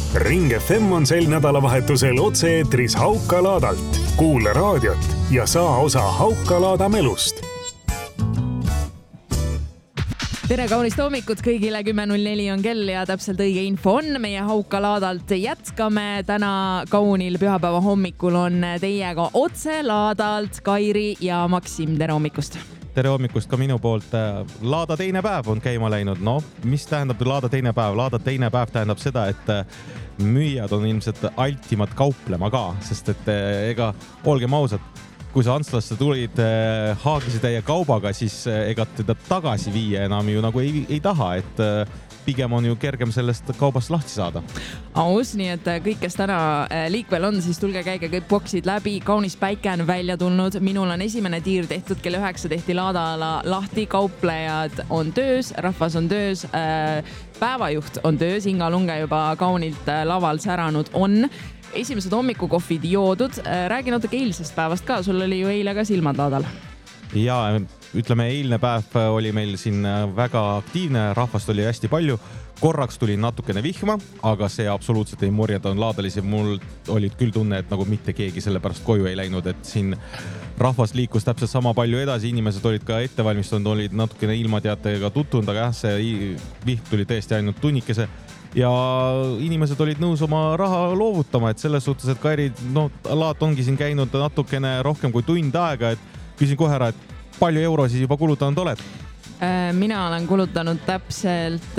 Ring FM on sel nädalavahetusel otse-eetris Haukalaadalt. Kuula raadiot ja saa osa Haukalaada melust. Tere kaunist hommikut kõigile, 10.04 on kell ja täpselt õige info on meie Haukalaadalt. Jätkame täna kaunil pühapäeva hommikul on teiega otse Laadalt Kairi ja Maksim. Tere hommikust! Tere hommikust ka minu poolt. Laada teine päev on käima läinud. No, mis tähendab Laada teine päev? Laada teine päev tähendab seda, et müüjad on ilmselt altimad kauplema ka, sest et ega olgem ausad, kui sa Antslasse tulid haagisetäie kaubaga, siis ega teda tagasi viia enam ju nagu ei taha, et pigem on ju kergem sellest kaubast lahti saada. Aus, nii et kõik, kes täna liikvel on, siis tulge käige kõik boksid läbi. Kaunis päike on välja tulnud. Minul on esimene tiir tehtud, kell 9 tehti Laada lahti. Kauplejad on töös, rahvas on töös, päevajuht on töös, Inga Lunge juba kaunilt laval säranud on. Esimesed hommikukohvid joodud. Räägi natuke eilsest päevast ka. Sul oli ju eile ka silmad Laadal. Ja ütleme, eilne päev oli meil siin väga aktiivne. Rahvast oli hästi palju. Korraks tuli natukene vihma, aga see absoluutselt ei morjada on laadalisi. Mul olid küll tunne, et nagu mitte keegi sellepärast koju ei läinud, et siin rahvas liikus täpselt sama palju edasi. Inimesed olid ka ettevalmistunud, olid natukene ilmateatega tutvunud, aga see vihm tuli tõesti ainult tunnikese. Ja inimesed olid nõus oma raha loovutama, et selles suhtes, et Kairi, Laat ongi siin käinud natukene rohkem kui tund aega, et küsin kohe ära, et palju eurosid juba kulutanud oled? Mina olen kulutanud täpselt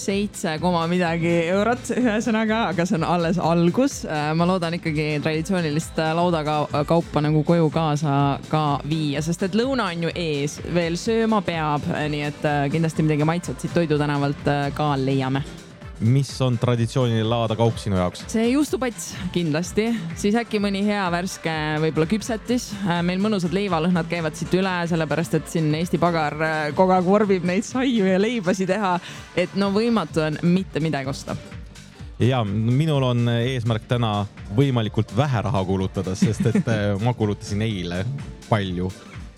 7 midagi eurot ühesõnaga, aga see on alles algus. Ma loodan ikkagi traditsioonilist laudakaupa nagu koju kaasa ka viia, sest et lõuna on ju ees, veel sööma peab, nii et kindlasti midagi maitsvat siit Toidutänavalt ka leiame. Mis on traditsiooniline Laada kaup sinu jaoks? See juustupats kindlasti, siis äkki mõni hea värske võib-olla küpsetis. Meil mõnusad leivalõhnad käivad siit üle, sellepärast et siin Eesti Pagar kogu aeg vorbib neid saiu ja leibasi teha, et võimatu on mitte midagi osta. Ja minul on eesmärk täna võimalikult vähe raha kulutada, sest et ma kulutasin eile palju.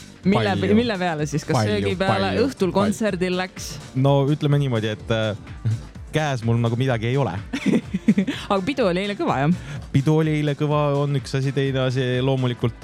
Mille peale siis? Kas söögi peale õhtul kontserdil läks? No ütleme niimoodi, et käes mul nagu midagi ei ole. Aga pidu oli eile kõva, jah? Pidu oli eile kõva, on üks asi, teine asi loomulikult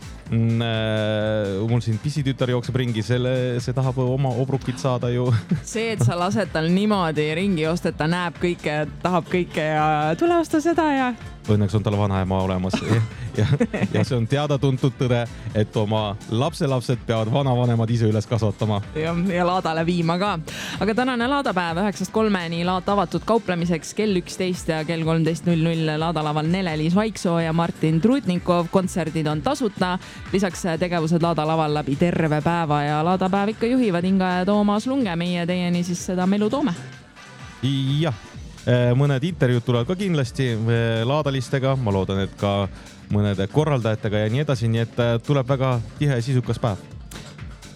mul siin pisitütar jookseb ringi, see tahab oma obrukit saada ju. See, et sa lased tal niimoodi ringi osta, et ta näeb kõike, tahab kõike ja tule osta seda ja... Õnneks on tal vanaema olemas ja see on teada-tuntud tõde, et oma lapselapsed peavad vanavanemad ise üles kasvatama. Ja Laadale viima ka. Aga tänane Laadapäev 9.3 Laat avatud kauplemiseks kell 11 ja kell 13.00 Laadalaval Nele-Liis Vaiksoo ja Martin Trutnikov. Kontserdid on tasuta. Lisaks tegevused Laadalaval läbi terve päeva ja Laadapäev ikka juhivad Inga ja Toomas Lunge. Meie teieni siis seda melu toome. Jah. Mõned intervjuud tulevad ka kindlasti laadalistega, ma loodan, et ka mõnede korraldajatega ja nii edasi, nii et tuleb väga tihe ja sisukas päev.